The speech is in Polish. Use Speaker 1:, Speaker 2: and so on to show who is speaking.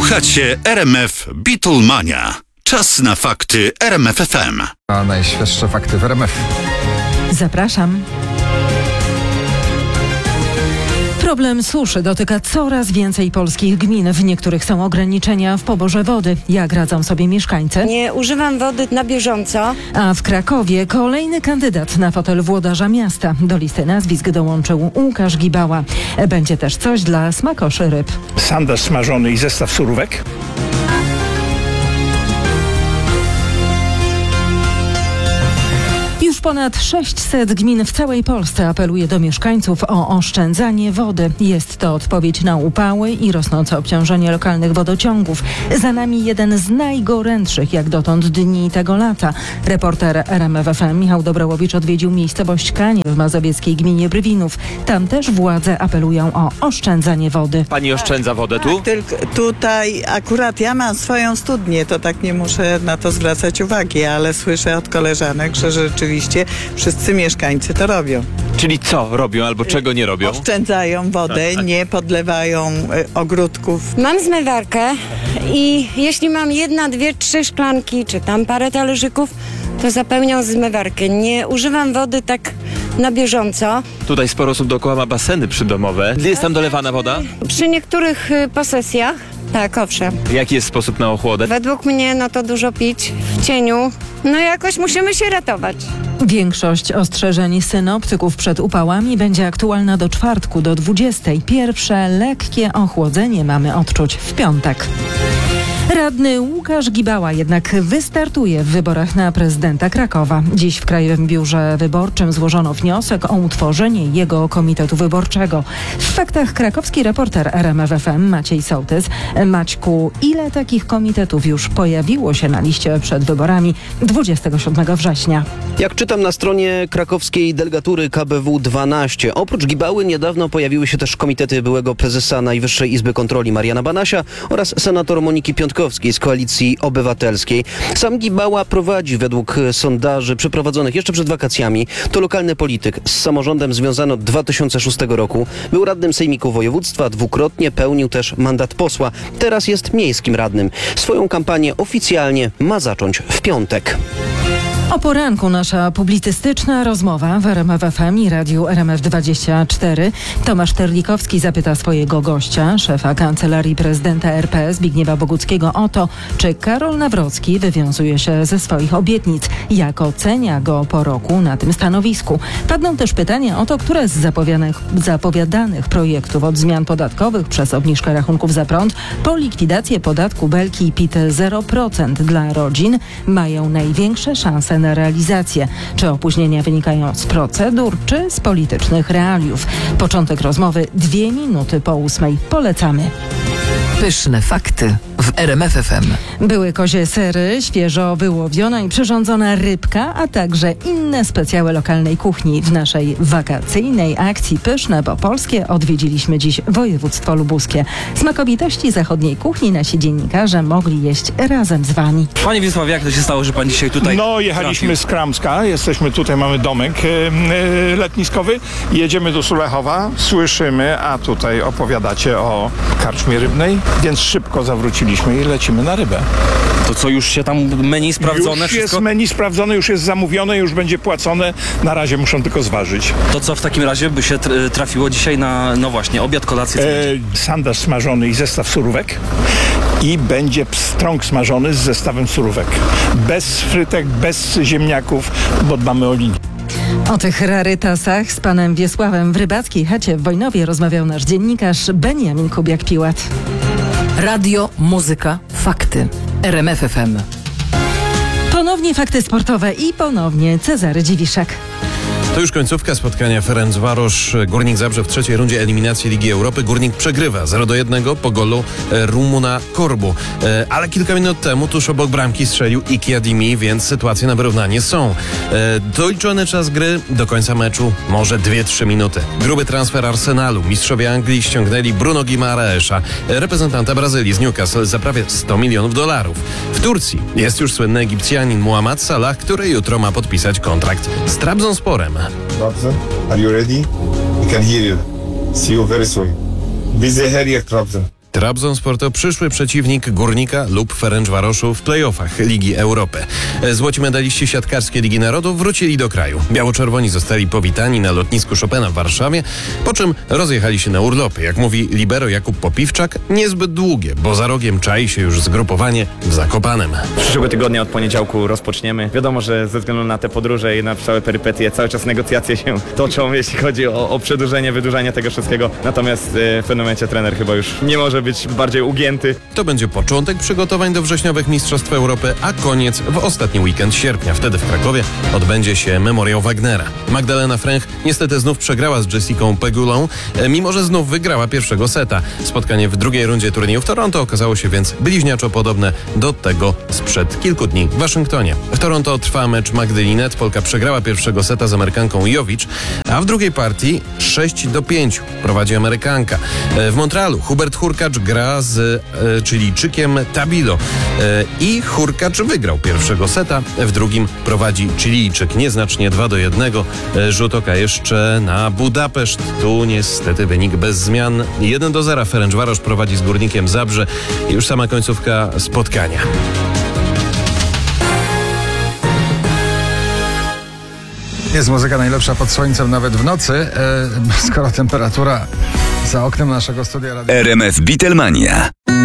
Speaker 1: Słuchacie RMF Beatlemania. Czas na fakty RMF FM.
Speaker 2: A najświeższe fakty w RMF.
Speaker 3: Zapraszam. Problem suszy dotyka coraz więcej polskich gmin. W niektórych są ograniczenia w poborze wody. Jak radzą sobie mieszkańcy?
Speaker 4: Nie używam wody na bieżąco.
Speaker 3: A w Krakowie kolejny kandydat na fotel włodarza miasta. Do listy nazwisk dołączył Łukasz Gibała. Będzie też coś dla smakoszy ryb.
Speaker 5: Sandaż smażony i zestaw surówek.
Speaker 3: Już ponad 600 gmin w całej Polsce apeluje do mieszkańców o oszczędzanie wody. Jest to odpowiedź na upały i rosnące obciążenie lokalnych wodociągów. Za nami jeden z najgorętszych jak dotąd dni tego lata. Reporter RMF FM Michał Dobrołowicz odwiedził miejscowość Kanie w mazowieckiej gminie Brywinów. Tam też władze apelują o oszczędzanie wody.
Speaker 6: Pani oszczędza wodę tu?
Speaker 7: Tylko tutaj akurat ja mam swoją studnię, to tak nie muszę na to zwracać uwagi, ale słyszę od koleżanek, że rzeczywiście wszyscy mieszkańcy to robią.
Speaker 6: Czyli co robią albo czego nie robią?
Speaker 7: Oszczędzają wodę, nie podlewają ogródków.
Speaker 4: Mam zmywarkę i jeśli mam 1, 2, 3 szklanki, czy tam parę talerzyków, to zapełniam zmywarkę. Nie używam wody tak na bieżąco.
Speaker 6: Tutaj sporo osób dookoła ma baseny przydomowe. Jest tam dolewana woda?
Speaker 4: Przy niektórych posesjach, tak, owszem.
Speaker 6: Jaki jest sposób na ochłodę?
Speaker 4: Według mnie no to dużo pić w cieniu. No jakoś musimy się ratować.
Speaker 3: Większość ostrzeżeń synoptyków przed upałami będzie aktualna do czwartku, do 20. Pierwsze lekkie ochłodzenie mamy odczuć w piątek. Radny Łukasz Gibała jednak wystartuje w wyborach na prezydenta Krakowa. Dziś w Krajowym Biurze Wyborczym złożono wniosek o utworzenie jego komitetu wyborczego. W faktach krakowski reporter RMF FM Maciej Sołtys. Maćku, ile takich komitetów już pojawiło się na liście przed wyborami 27 września?
Speaker 8: Jak czytam na stronie krakowskiej delegatury KBW 12, oprócz Gibały niedawno pojawiły się też komitety byłego prezesa Najwyższej Izby Kontroli Mariana Banasia oraz senator Moniki Piątkowskiej z Koalicji Obywatelskiej. Sam Gibała prowadzi według sondaży przeprowadzonych jeszcze przed wakacjami. To lokalny polityk z samorządem związany od 2006 roku. Był radnym Sejmiku Województwa, dwukrotnie pełnił też mandat posła. Teraz jest miejskim radnym. Swoją kampanię oficjalnie ma zacząć w piątek.
Speaker 3: O poranku nasza publicystyczna rozmowa w RMF FM i radiu RMF24. Tomasz Terlikowski zapyta swojego gościa, szefa Kancelarii Prezydenta RP Zbigniewa Boguckiego o to, czy Karol Nawrocki wywiązuje się ze swoich obietnic, jak ocenia go po roku na tym stanowisku. Padną też pytania o to, które z zapowiadanych projektów od zmian podatkowych przez obniżkę rachunków za prąd po likwidację podatku Belki i PIT 0% dla rodzin mają największe szanse na realizację. Czy opóźnienia wynikają z procedur, czy z politycznych realiów? Początek rozmowy 2 minuty po 8. Polecamy.
Speaker 9: Pyszne fakty w RMF FM.
Speaker 3: Były kozie sery, świeżo wyłowiona i przyrządzona rybka, a także inne specjały lokalnej kuchni. W naszej wakacyjnej akcji Pyszne, bo polskie odwiedziliśmy dziś województwo lubuskie. Smakowitości zachodniej kuchni nasi dziennikarze mogli jeść razem z wami.
Speaker 10: Panie Wiesławie, jak to się stało, że pan dzisiaj tutaj
Speaker 5: Jechaliśmy
Speaker 10: trafił?
Speaker 5: z Kramska, jesteśmy tutaj, mamy domek letniskowy, jedziemy do Sulechowa, słyszymy, a tutaj opowiadacie o karczmie rybnej, więc szybko zawróciliśmy i lecimy na rybę.
Speaker 10: To co, już się tam menu sprawdzone?
Speaker 5: Już
Speaker 10: wszystko?
Speaker 5: jest menu sprawdzone, już jest zamówione, już będzie płacone, na razie muszą tylko zważyć.
Speaker 10: To co w takim razie by się trafiło dzisiaj na, no właśnie, obiad, kolację?
Speaker 5: Sandaż smażony i zestaw surówek. I będzie pstrąg smażony z zestawem surówek. Bez frytek, bez ziemniaków, bo dbamy o linię.
Speaker 3: O tych rarytasach z panem Wiesławem w rybackiej chacie w Wojnowie rozmawiał nasz dziennikarz Beniamin Kubiak-Piłat.
Speaker 9: Radio, muzyka, fakty. RMF FM.
Speaker 3: Ponownie fakty sportowe i ponownie Cezary Dziwiszek.
Speaker 11: To już końcówka spotkania Ferencvaros Górnik Zabrze w trzeciej rundzie eliminacji Ligi Europy. Górnik przegrywa 0-1 po golu Rumuna Korbu. Ale kilka minut temu tuż obok bramki strzelił Iki Adimi, więc sytuacje na wyrównanie są. Doliczony czas gry do końca meczu może 2-3 minuty. Gruby transfer Arsenalu. Mistrzowie Anglii ściągnęli Bruno Guimaraesza, reprezentanta Brazylii z Newcastle za prawie $100 milionów. W Turcji jest już słynny Egipcjanin Mohamed Salah, który jutro ma podpisać kontrakt z Trabzonsporem.
Speaker 12: Trabzon, are you ready? We can hear you. See you very soon. Busy here, Trabzon.
Speaker 11: Trabzonspor to przyszły przeciwnik Górnika lub Ferencvaroszu w play-offach Ligi Europy. Złoci medaliści siatkarskie Ligi Narodów wrócili do kraju. Biało-czerwoni zostali powitani na lotnisku Chopina w Warszawie, po czym rozjechali się na urlopy. Jak mówi libero Jakub Popiwczak, niezbyt długie, bo za rogiem czai się już zgrupowanie w Zakopanem.
Speaker 12: Przyszłego tygodnia od poniedziałku rozpoczniemy. Wiadomo, że ze względu na te podróże i na całe perypetie cały czas negocjacje się toczą, jeśli chodzi o przedłużenie, wydłużenie tego wszystkiego. Natomiast w pewnym momencie trener chyba już nie może być bardziej ugięty.
Speaker 11: To będzie początek przygotowań do wrześniowych Mistrzostw Europy, a koniec w ostatni weekend sierpnia. Wtedy w Krakowie odbędzie się memoriał Wagnera. Magdalena Fręch niestety znów przegrała z Jessicą Pegulą, mimo że znów wygrała pierwszego seta. Spotkanie w drugiej rundzie turnieju w Toronto okazało się więc bliźniaczo podobne do tego sprzed kilku dni w Waszyngtonie. W Toronto trwa mecz Magdy Linette. Polka przegrała pierwszego seta z Amerykanką Jovic, a w drugiej partii 6-5 prowadzi Amerykanka. W Montrealu Hubert Hurkacz gra z Chilijczykiem Tabilo i Hurkacz wygrał pierwszego seta, w drugim prowadzi Chilijczyk nieznacznie 2-1. Rzut oka jeszcze na Budapeszt. Tu niestety wynik bez zmian. 1-0 Ferencvaros prowadzi z Górnikiem Zabrze. I już sama końcówka spotkania.
Speaker 2: Jest muzyka najlepsza pod słońcem nawet w nocy, skoro temperatura za oknem naszego studia...
Speaker 13: RMF Beatlemania.